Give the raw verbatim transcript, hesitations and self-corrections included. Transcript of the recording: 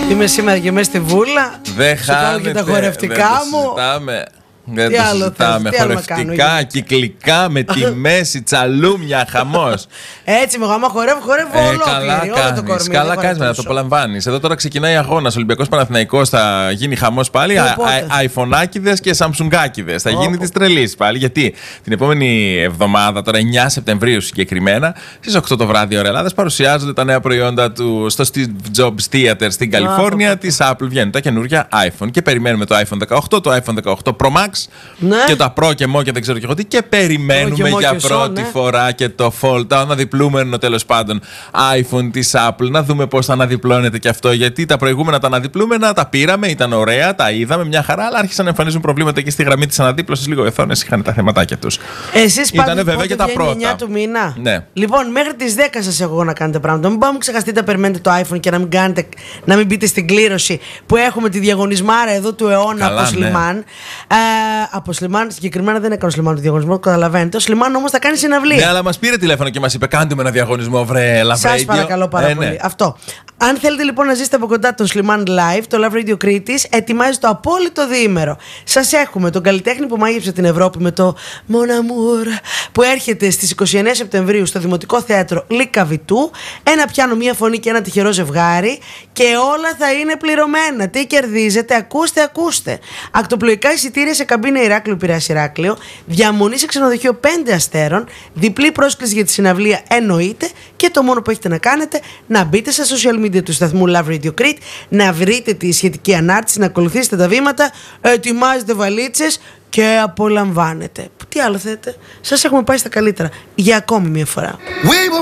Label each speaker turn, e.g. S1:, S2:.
S1: Είμαι σήμερα και μέσα στη βούλα.
S2: Δεν
S1: σου κάνω και τα χορευτικά μου.
S2: Συζητάμε. Δεν
S1: τι
S2: το
S1: άλλο
S2: συζητάμε.
S1: θες, τι
S2: Χορευτικά,
S1: άλλο
S2: κυκλικά, με τη μέση, τσαλούμια, χαμός.
S1: Έτσι, με άμα χορεύω, χορεύω
S2: Ε,
S1: ολόκληρη,
S2: καλά
S1: όλο το
S2: κάνεις,
S1: κορμί.
S2: καλά κάνεις, να το απολαμβάνεις. Εδώ τώρα ξεκινάει αγώνας. Ολυμπιακός Παναθηναϊκός, θα γίνει χαμός πάλι. Αϊφωνάκηδες και Σαμσουγκάκηδες. Θα γίνει της τρελής πάλι. Γιατί την επόμενη εβδομάδα, τώρα εννιά Σεπτεμβρίου συγκεκριμένα, στις οκτώ το βράδυ ώρα Ελλάδας, παρουσιάζονται τα νέα προϊόντα του στο Steve Jobs Theater στην Καλιφόρνια της Apple. Βγαίνουν τα καινούργια iPhone και περιμένουμε το iPhone δεκαοκτώ, το iPhone δεκαοκτώ Pro Max. Ναι. Και τα Pro και Mo και δεν ξέρω και εγώ τι. Και περιμένουμε για πρώτη ναι. φορά και το Fold, το αναδιπλούμενο τέλος πάντων iPhone της Apple. Να δούμε πώς θα αναδιπλώνεται και αυτό. Γιατί τα προηγούμενα τα αναδιπλούμενα τα πήραμε, ήταν ωραία, τα είδαμε μια χαρά, αλλά άρχισαν να εμφανίζουν προβλήματα και στη γραμμή της αναδίπλωσης. Λίγο εθώνες είχαν τα θεματάκια τους.
S1: Εσείς
S2: ήταν βέβαια και τα πρώτα.
S1: εννιά του μήνα.
S2: Ναι.
S1: Λοιπόν, μέχρι τις δέκα σας έχω να κάνετε πράγματα. Μην πάμε ξεχαστείτε, περιμένετε το iPhone και να μην, κάνετε, να μην μπείτε στην κλήρωση που έχουμε τη διαγωνισμάρα εδώ του αιώνα από Σλιμάν. Ναι. Ε, από Σλιμάν, συγκεκριμένα δεν έκανε ο Σλιμάν το διαγωνισμό, καταλαβαίνετε. Ο Σλιμάν όμως θα κάνει συναυλία.
S2: Ναι, αλλά μας πήρε τηλέφωνο και μας είπε: κάντε με ένα διαγωνισμό, βρε Love Radio.
S1: Σας παρακαλώ πάρα ε, πολύ. Ναι. Αυτό. Αν θέλετε λοιπόν να ζήσετε από κοντά τον Σλιμάν Live, το Love Radio Κρήτης ετοιμάζει το απόλυτο διήμερο. Σας έχουμε τον καλλιτέχνη που μάγεψε την Ευρώπη με το Mon Amour, που έρχεται στις είκοσι εννέα Σεπτεμβρίου στο Δημοτικό Θέατρο Λίκα Βιτού. Ένα πιάνο, μία φωνή και ένα τυχερό ζευγάρι. Και όλα θα είναι πληρωμένα. Τι κερδίζετε, ακούστε, ακούστε. Ακτοπλοϊκά εισιτήρια σε καμπίνα Ηράκλειο Πειραιάς Ηράκλειο. Διαμονή σε ξενοδοχείο πέντε αστέρων. Διπλή πρόσκληση για τη συναυλία εννοείται. Και το μόνο που έχετε να κάνετε, να μπείτε στα social media του σταθμού Love Radio Crete, να βρείτε τη σχετική ανάρτηση, να ακολουθήσετε τα βήματα, ετοιμάζετε βαλίτσες και απολαμβάνετε. Τι άλλο θέλετε, σας έχουμε πάει στα καλύτερα για ακόμη μια φορά.